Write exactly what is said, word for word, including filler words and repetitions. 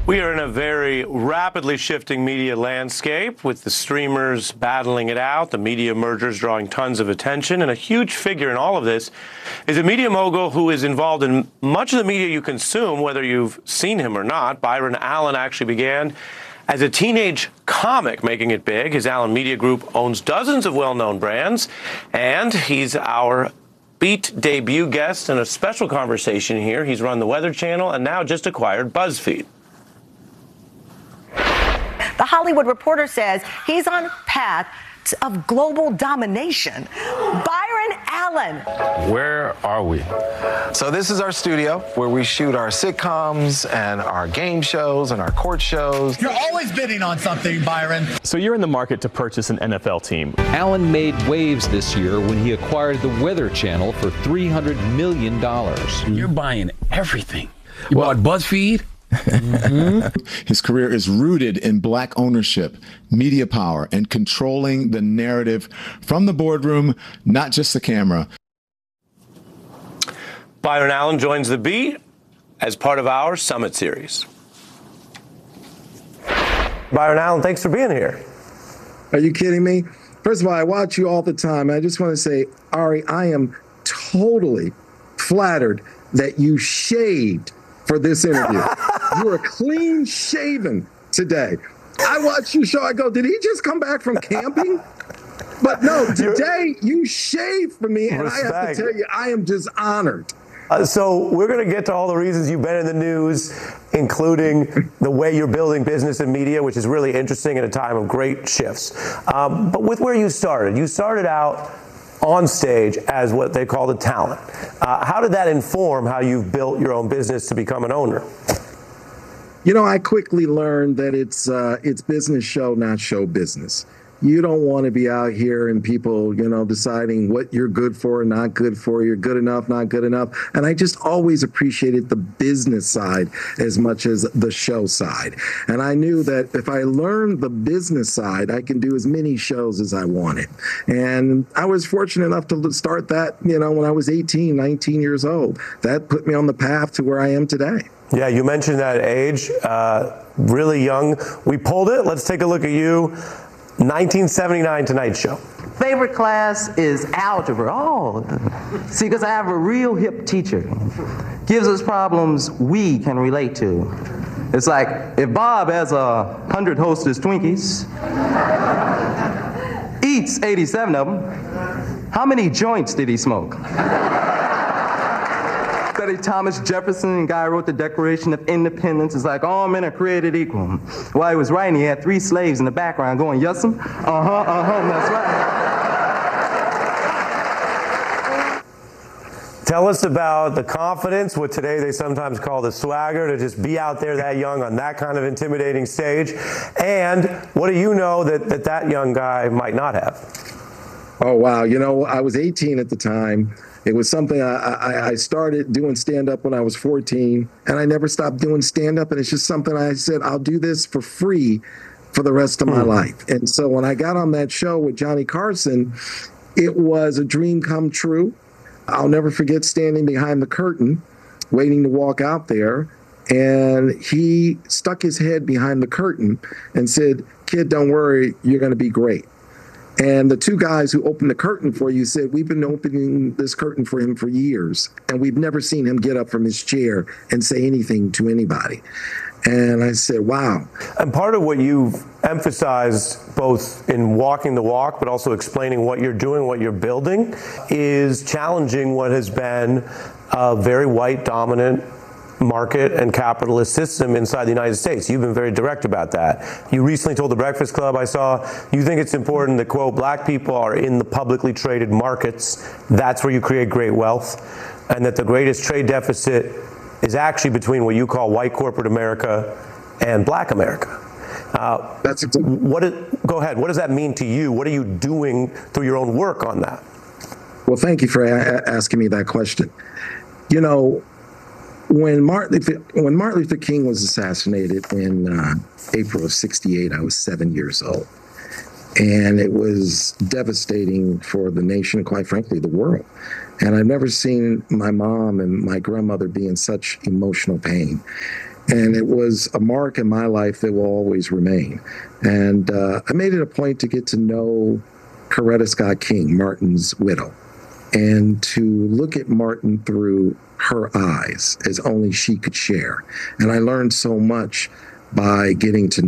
We are in a very rapidly shifting media landscape with the streamers battling it out, the media mergers drawing tons of attention, and a huge figure in all of this is a media mogul who is involved in much of the media you consume, whether you've seen him or not. Byron Allen actually began as a teenage comic, making it big. His Allen Media Group owns dozens of well-known brands, and he's our Beat debut guest in a special conversation here. He's run the Weather Channel and now just acquired BuzzFeed. The Hollywood Reporter says he's on path of global domination. Byron Allen. Where are we? So this is our studio where we shoot our sitcoms and our game shows and our court shows. You're always bidding on something, Byron. So you're in the market to purchase an N F L team. Allen made waves this year when he acquired the Weather Channel for three hundred million dollars. You're buying everything. You well, bought BuzzFeed? Mm-hmm. His career is rooted in black ownership, media power, and controlling the narrative from the boardroom, not just the camera. Byron Allen joins the Beat as part of our Summit Series. Byron Allen, thanks for being here. Are you kidding me? First of all, I watch you all the time. I just want to say, Ari, I am totally flattered that you shaved for this interview. You were clean shaven today. I watched your show. I go, did he just come back from camping? But no, today you shaved for me, and Respect. I have to tell you, I am just honored. Uh, so we're going to get to all the reasons you've been in the news, including the way you're building business and media, which is really interesting at a time of great shifts. Um, but with where you started, you started out on stage as what they call the talent. Uh, how did that inform how you've built your own business to become an owner? You know, I quickly learned that it's uh, it's business show, not show business. You don't want to be out here and people, you know, deciding what you're good for, not good for, you're good enough, not good enough. And I just always appreciated the business side as much as the show side. And I knew that if I learned the business side, I can do as many shows as I wanted. And I was fortunate enough to start that, you know, when I was eighteen, nineteen years old. That put me on the path to where I am today. Yeah, you mentioned that age, uh, really young. We pulled it. Let's take a look at you. nineteen seventy-nine Tonight Show. Favorite class is algebra. Oh, see, because I have a real hip teacher. Gives us problems we can relate to. It's like, if Bob has a hundred Hostess Twinkies, eats eighty-seven of them, how many joints did he smoke? Study Thomas Jefferson, the guy who wrote the Declaration of Independence. It's like all men are created equal. While he was writing, he had three slaves in the background going, "Yes'm, uh-huh, uh-huh, that's right." Tell us about the confidence, what today they sometimes call the swagger, to just be out there that young on that kind of intimidating stage. And what do you know that that, that young guy might not have? Oh, wow. You know, I was eighteen at the time. It was something I, I, I started doing stand-up when I was fourteen, and I never stopped doing stand-up, and it's just something I said, I'll do this for free for the rest of my life. And so when I got on that show with Johnny Carson, it was a dream come true. I'll never forget standing behind the curtain, waiting to walk out there, and he stuck his head behind the curtain and said, "Kid, don't worry, you're going to be great." And the two guys who opened the curtain for you said, "We've been opening this curtain for him for years, and we've never seen him get up from his chair and say anything to anybody." And I said, wow. And part of what you've emphasized, both in walking the walk, but also explaining what you're doing, what you're building, is challenging what has been a very white dominant market and capitalist system inside the United States. You've been very direct about that. You recently told the Breakfast Club, I saw, you think it's important that, quote, black people are in the publicly traded markets. That's where you create great wealth. And that the greatest trade deficit is actually between what you call white corporate America and black America. Uh, That's exactly. What is, go ahead. What does that mean to you? What are you doing through your own work on that? Well, thank you for a- asking me that question. You know, When Martin Luther, when Martin Luther King was assassinated in uh, April of sixty-eight, I was seven years old. And it was devastating for the nation, quite frankly, the world. And I've never seen my mom and my grandmother be in such emotional pain. And it was a mark in my life that will always remain. And uh, I made it a point to get to know Coretta Scott King, Martin's widow, and to look at Martin through her eyes as only she could share. And I learned so much by getting to